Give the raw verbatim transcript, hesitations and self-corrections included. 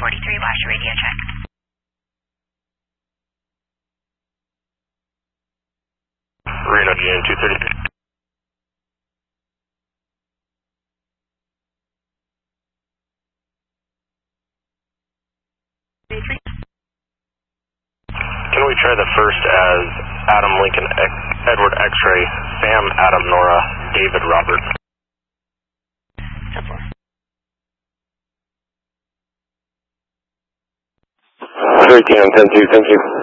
forty-three, watch your radio check. Reno G N two thirty-three. Can we try the first as Adam Lincoln X, Edward X-ray, Sam Adam Nora, David Robert? ten four. three T M ten two, thank you.